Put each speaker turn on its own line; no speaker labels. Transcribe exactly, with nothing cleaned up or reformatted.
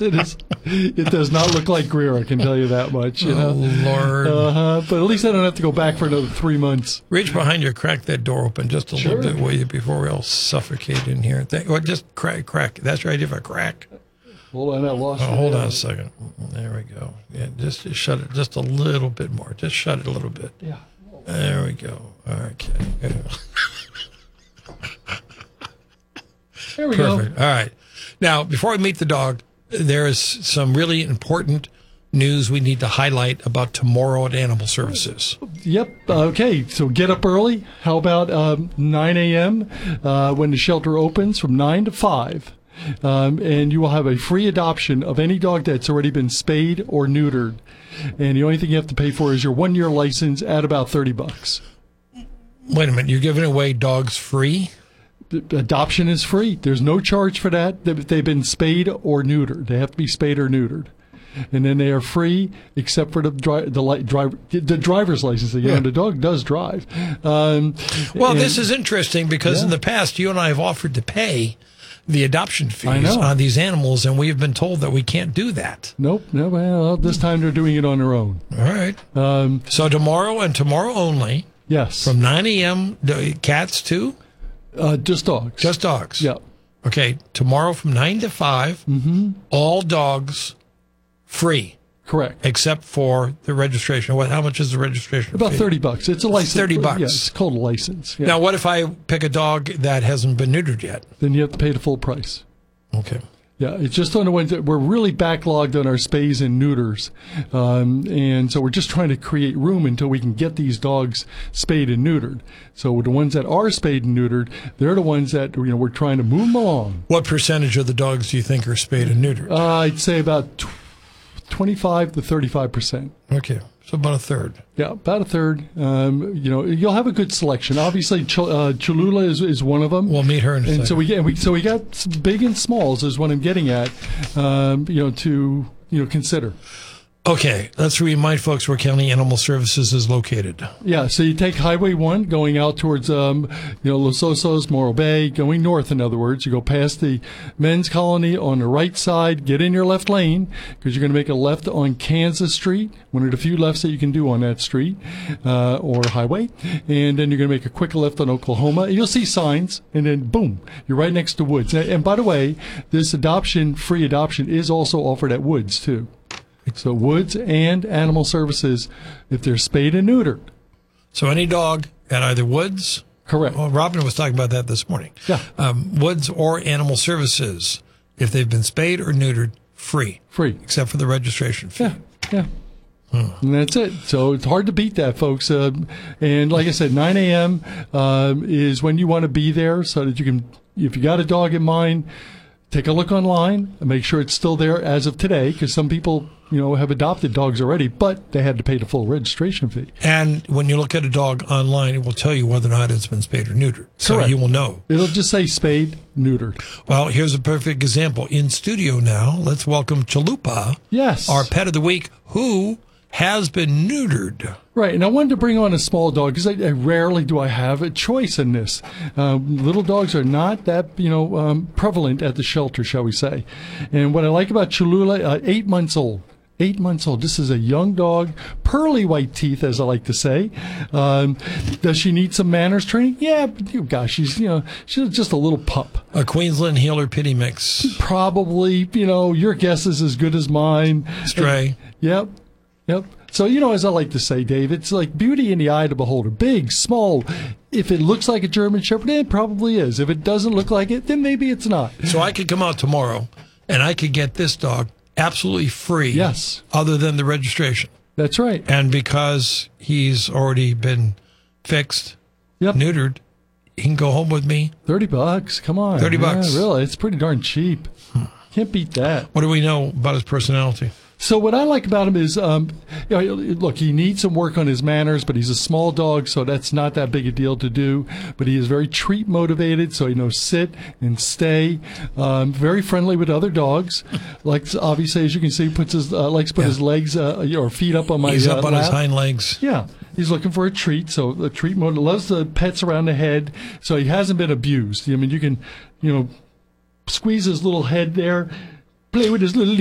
it is. It does not look like Greer, I can tell you that much. You know?
Oh, Lord.
Uh-huh. But at least I don't have to go back for another three months.
Reach behind you, crack that door open just a
Sure.
little bit, will you, before we all suffocate in here. Thank, or just crack, crack. That's your idea of a crack.
Hold on, I lost
Oh,
it.
hold on a second. There we go. Yeah, just, just shut it just a little bit more. Just shut it a little bit.
Yeah.
There we go. Okay.
There we
Perfect.
go.
All right. Now, before we meet the dog, there is some really important news we need to highlight about tomorrow at Animal Services.
Yep. Okay. So get up early. How about um, nine a.m. Uh, when the shelter opens from nine to five? Um, and you will have a free adoption of any dog that's already been spayed or neutered. And the only thing you have to pay for is your one-year license at about thirty bucks.
Wait a minute. You're giving away dogs free?
The adoption is free. There's no charge for that. If they've been spayed or neutered, they have to be spayed or neutered. And then they are free, except for the dri- the li- driver the driver's license. You know,
Yeah.
the dog does drive. Um,
Well,
and-
this is interesting because
Yeah.
in the past, you and I have offered to pay the adoption
I
fees
know.
on these animals, and we have been told that we can't do that.
Nope. No. Well, this time they're doing it on their own.
All right.
Um,
So tomorrow and tomorrow only,
yes.
from nine a.m., do- cats too?
Uh, just dogs.
Just dogs.
Yeah.
Okay, tomorrow from nine to five,
Mm-hmm.
all dogs free,
Correct.
except for the registration. What? How much is the registration
About
fee?
thirty bucks. It's a license.
thirty bucks.
Yeah, it's called a license. Yeah.
Now, what if I pick a dog that hasn't been neutered yet?
Then you have to pay the full price.
Okay.
Yeah, it's just on the ones that we're really backlogged on our spays and neuters. Um, and so we're just trying to create room until we can get these dogs spayed and neutered. So the ones that are spayed and neutered, they're the ones that, you know, we're trying to move them along.
What percentage of the dogs do you think are spayed and neutered?
Uh, I'd say about tw- twenty-five to thirty-five percent.
Okay, so about a third.
Yeah, about a third. Um, you know, you'll have a good selection. Obviously, Ch- uh, Cholula is, is one of them.
We'll meet her in a
And
second.
so we get we so we got s- big and smalls is what I'm getting at. Um, you know, to you know consider.
Okay, let's remind folks where County Animal Services is located.
Yeah, so you take Highway one going out towards um, you know Los Osos, Morro Bay, going north. In other words, you go past the men's colony on the right side. Get in your left lane because you're going to make a left on Kansas Street, one of the few lefts that you can do on that street uh, or highway, and then you're going to make a quick left on Oklahoma. You'll see signs, and then boom, you're right next to Woods. And, and by the way, this adoption, free adoption, is also offered at Woods too. So Woods and Animal Services, if they're spayed and neutered.
So any dog at either Woods,
Correct.
well, Robin was talking about that this morning.
Yeah.
Um, Woods or Animal Services, if they've been spayed or neutered, free,
Free.
except for the registration fee.
Yeah. Yeah. And that's it. So it's hard to beat that, folks. Uh, and like I said, nine a.m. Um, is when you want to be there so that you can, if you got a dog in mind, take a look online and make sure it's still there as of today, because some people, you know, have adopted dogs already, but they had to pay the full registration fee.
And when you look at a dog online, it will tell you whether or not it's been spayed or neutered. So
Correct.
you will know.
It'll just say spayed, neutered.
Well, here's a perfect example. In studio now, let's welcome Chalupa,
Yes.
our pet of the week, who has been neutered.
Right, and I wanted to bring on a small dog because I, I rarely do I have a choice in this. Um, little dogs are not that you know um, prevalent at the shelter, shall we say? And what I like about Cholula, uh, eight months old. Eight months old. This is a young dog, pearly white teeth, as I like to say. Um, does she need some manners training? Yeah, but, oh, gosh, she's you know she's just a little pup.
A Queensland Heeler Pity Mix.
Probably, you know, your guess is as good as mine.
Stray.
Yep. Yep. So, you know, as I like to say, Dave, it's like beauty in the eye of the beholder. Big, small. If it looks like a German Shepherd, it probably is. If it doesn't look like it, then maybe it's not.
So I could come out tomorrow and I could get this dog absolutely free.
Yes.
Other than the registration.
That's right.
And because he's already been fixed,
Yep.
neutered, he can go home with me.
thirty bucks. Come on.
thirty bucks.
Yeah, really. It's pretty darn cheap. Can't beat that.
What do we know about his personality?
So what I like about him is, um, you know, look, he needs some work on his manners, but he's a small dog, so that's not that big a deal to do. But he is very treat motivated, so he knows sit and stay. Um, very friendly with other dogs. Like obviously, as you can see, puts his uh, likes to put
Yeah.
his legs uh, or feet up on my.
He's
uh,
up on his
lap.
hind legs.
Yeah, he's looking for a treat. So the treat mode loves the pets around the head. So he hasn't been abused. I mean, you can, you know, squeeze his little head there, play with his little